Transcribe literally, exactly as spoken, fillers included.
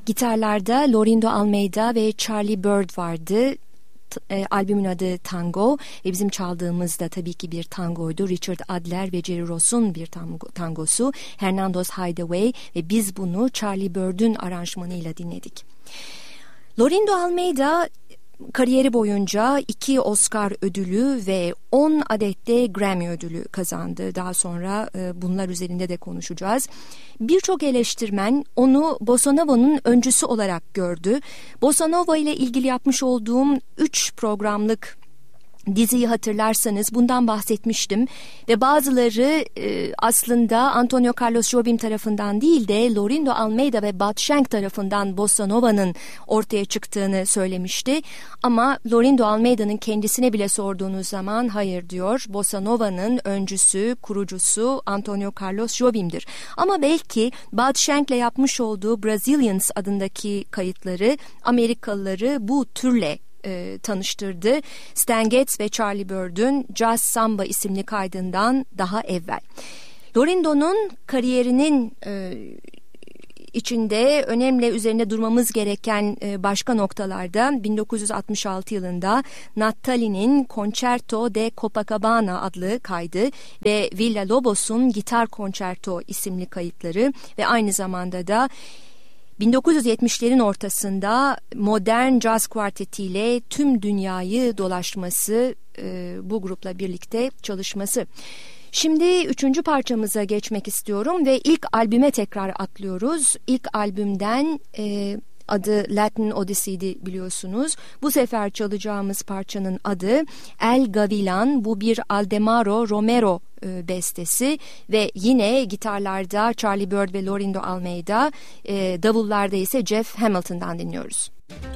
Gitarlarda Lorindo Almeida ve Charlie Byrd vardı. E, albümün adı Tango ve bizim çaldığımızda tabii ki bir tangoydu. Richard Adler ve Jerry Ross'un bir tango, tangosu Hernando's Hideaway ve biz bunu Charlie Byrd'ün aranjmanıyla dinledik. Lorindo Almeida kariyeri boyunca iki Oscar ödülü ve on adette Grammy ödülü kazandı. Daha sonra e, bunlar üzerinde de konuşacağız. Birçok eleştirmen onu Bossa Nova'nın öncüsü olarak gördü. Bossa Nova ile ilgili yapmış olduğum üç programlık diziyi hatırlarsanız bundan bahsetmiştim ve bazıları e, aslında Antonio Carlos Jobim tarafından değil de Lorindo Almeida ve Bud Shank tarafından Bossa Nova'nın ortaya çıktığını söylemişti. Ama Lorindo Almeida'nın kendisine bile sorduğunuz zaman hayır diyor, Bossa Nova'nın öncüsü, kurucusu Antonio Carlos Jobim'dir. Ama belki Bud Shank'le yapmış olduğu Brazilians adındaki kayıtları Amerikalıları bu türle E, tanıştırdı. Stan Getz ve Charlie Byrd'ün Jazz Samba isimli kaydından daha evvel. Lorindo'nun kariyerinin e, içinde önemli üzerinde durmamız gereken e, başka noktalarda bin dokuz yüz altmış altı yılında Nattali'nin Concerto de Copacabana adlı kaydı ve Villa Lobos'un Gitar Concerto isimli kayıtları ve aynı zamanda da bin dokuz yüz yetmişlerin ortasında modern caz kuartetiyle tüm dünyayı dolaşması, e, bu grupla birlikte çalışması. Şimdi üçüncü parçamıza geçmek istiyorum ve ilk albüme tekrar atlıyoruz. İlk albümden e, adı Latin Odyssey'di biliyorsunuz. Bu sefer çalacağımız parçanın adı El Gavilan. Bu bir Aldemaro Romero e, bestesi ve yine gitarlarda Charlie Byrd ve Lorindo Almeida, e, davullarda ise Jeff Hamilton'dan dinliyoruz.